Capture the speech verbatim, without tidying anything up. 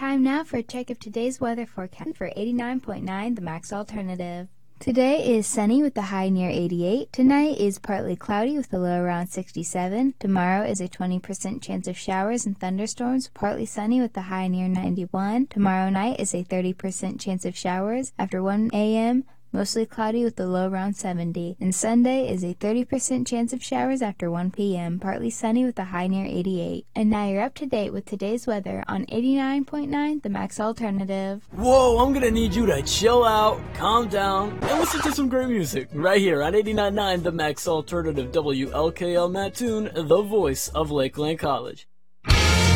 Time now for a check of today's weather forecast for eighty-nine point nine The Max Alternative. Today is sunny with the high near eighty-eight. Tonight is partly cloudy with the low around sixty-seven. Tomorrow is a twenty percent chance of showers and thunderstorms, partly sunny with the high near ninety-one. Tomorrow night is a thirty percent chance of showers after one a m, mostly cloudy with the low around seventy. And Sunday is a thirty percent chance of showers after one p m, partly sunny with a high near eighty-eight. And now you're up to date with today's weather on eighty-nine point nine The Max Alternative. Whoa, I'm gonna need you to chill out, calm down, and listen to some great music right here on eighty-nine point nine The Max Alternative. W L K L Mattoon, the voice of Lakeland College.